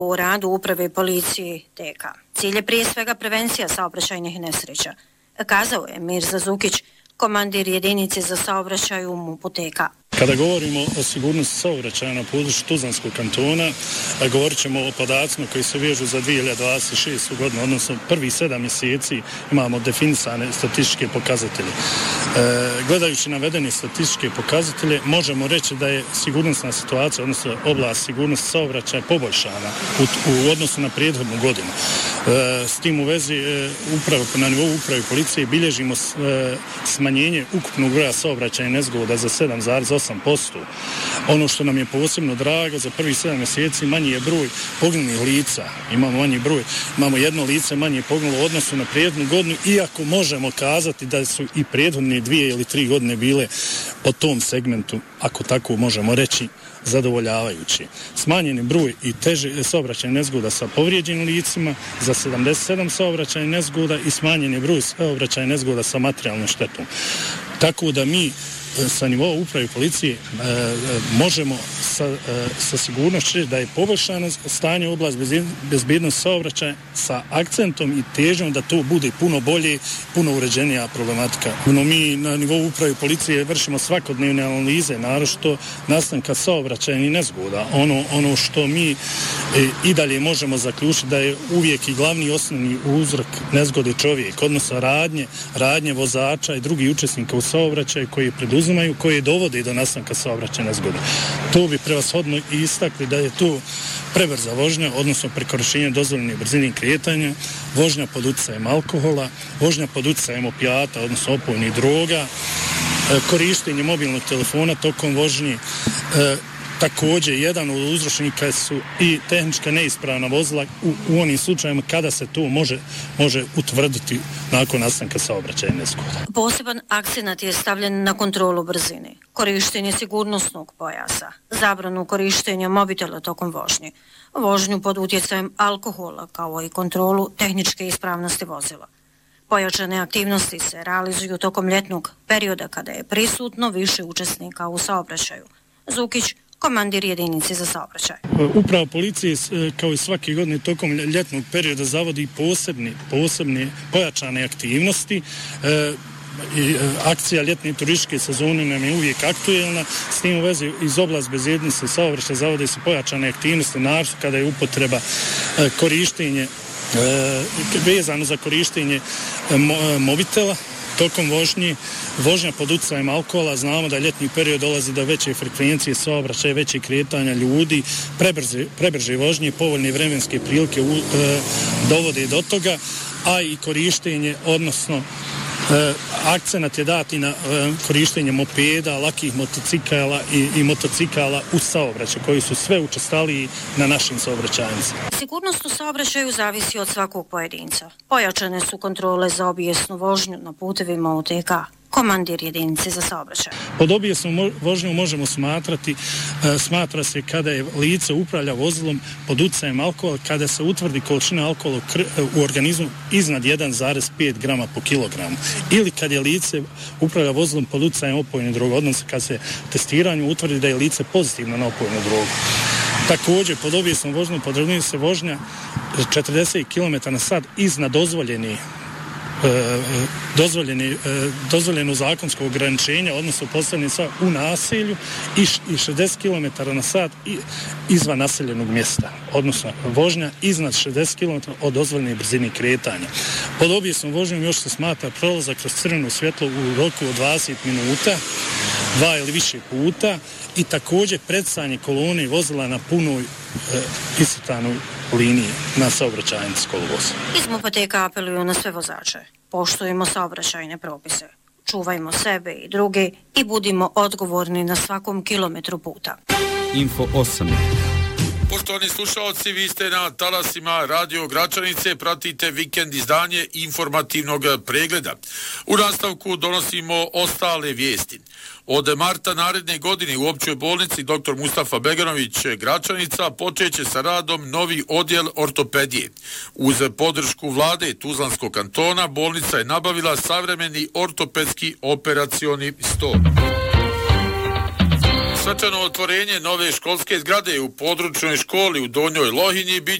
u radu uprave policije TK. Cilj je prije svega prevencija saobraćajnih nesreća, kazao je Mirza Zukić, komandir jedinice za saobraćaj u MUP-u TK. Kada govorimo o sigurnosti saobraćaja na području Tuzlanskog kantona, govorit ćemo o podacima koji se vežu za 2026. godinu, odnosno prvih 7 mjeseci imamo definisane statističke pokazatelje. Gledajući navedene statističke pokazatelje, možemo reći da je sigurnosna situacija, odnosno oblast sigurnosti saobraćaja poboljšana u odnosu na prethodnu godinu. S tim u vezi na nivou uprave policije bilježimo smanjenje ukupnog broja saobraćajnih nezgoda za 7,8%. Ono što nam je posebno drago, za prvih 7 mjeseci manji je broj poginulih lica. Imamo jedno lice manje poginulo u odnosu na prethodnu godinu, iako možemo kazati da su i prethodne 2 ili 3 godine bile po tom segmentu, ako tako možemo reći, zadovoljavajući. Smanjeni broj i teže saobraćajnih nezgoda sa povrijeđenim licima za 77 saobraćajnih nezgoda i smanjeni broj saobraćajnih nezgoda sa materijalnom štetom. Tako da mi sa nivoa uprave policije možemo sa sigurnošću reći da je poboljšano stanje u oblasti bezbednosti saobraćaja sa akcentom i težnjom da to bude puno bolje, puno uređenija problematika. Mi na nivou uprave policije vršimo svakodnevne analize, naročito nastanka saobraćajnih nezgoda. Ono što mi i dalje možemo zaključiti da je uvijek i glavni osnovni uzrok nezgode čovjek, odnosno radnje vozača i drugih učesnika u saobraćaju koji preduzimaju, koje dovode do nastanka saobraćajne nezgode. To bi prevashodno i istakli da je tu prebrza vožnja, odnosno prekoračenje dozvoljene brzine kretanja, vožnja pod utjecajem alkohola, vožnja pod utjecajem opijata, odnosno opojnih droga, korištenje mobilnog telefona tokom vožnje. Također, jedan od uzročnika su i tehnička neispravna vozila u onim slučajima kada se to može utvrditi nakon nastanka saobraćajne nezgode. Poseban akcenat je stavljen na kontrolu brzine, korištenje sigurnosnog pojasa, zabranu korištenja mobitela tokom vožnje, vožnju pod utjecajem alkohola kao i kontrolu tehničke ispravnosti vozila. Pojačane aktivnosti se realizuju tokom ljetnog perioda kada je prisutno više učesnika u saobraćaju. Zukić, komandir jedinice za saobraćaj. Uprava policije kao i svake godine tokom ljetnog perioda zavodi posebne pojačane aktivnosti. Akcija ljetne turističke sezone nam je uvijek aktuelna. S tim u vezi iz oblasti bezbednosti saobraćaja zavode se pojačane aktivnosti, naročito kada je upotreba korištenje vezano za korištenje mobitela tokom vožnja pod utjecajem alkohola. Znamo da ljetni period dolazi do veće frekvencije saobraćaja, veće kretanja ljudi, prebrže vožnje, povoljne vremenske prilike dovode do toga, a i korištenje, odnosno akcenat je dati na korištenje mopeda, lakih motocikala i motocikala u saobraćaju, koji su sve učestaliji na našim saobraćajnicama. Sigurnost u saobraćaju zavisi od svakog pojedinca. Pojačane su kontrole za obijesnu vožnju na putevima u TK. Komandir jedinice za saobraćaj. Pod obijesnom vožnjom možemo smatra se kada je lice upravlja vozilom pod utjecajem alkohola, kada se utvrdi količina alkohola u organizmu iznad 1,5 grama po kilogramu, ili kad je lice upravlja vozilom pod utjecajem opojne droge, odnosno kad se testiranju utvrdi da je lice pozitivno na opojnu drogu. Također, pod obijesnom vožnjom podrazumijeva se vožnja 40 km/h iznad dozvoljeno zakonsko ograničenje, odnosno postavljanje u naselju i 60 km/h izvan naseljenog mjesta, odnosno vožnja iznad 60 km od dozvoljene brzine kretanja. Pod obijesnom vožnjom još se smatra prolazak kroz crveno svjetlo u roku od 20 minuta, 2 ili više puta, i također predstajanje kolone vozila na punoj iscrtanoj liniji na saobraćajnici kolovoza. Iz MUP-a TK apeluju na sve vozače. Poštujemo saobraćajne propise. Čuvajmo sebe i druge i budimo odgovorni na svakom kilometru puta. Info 8. Poštovani slušalci, vi ste na talasima Radio Gračanice, pratite vikend izdanje informativnog pregleda. U nastavku donosimo ostale vijesti. Od marta naredne godine u općoj bolnici dr. Mustafa Beganović Gračanica počeće sa radom novi odjel ortopedije. Uz podršku vlade Tuzlanskog kantona bolnica je nabavila savremeni ortopedski operacioni stol. Svečano otvorenje nove školske zgrade u područnoj školi u Donjoj Lohinji bit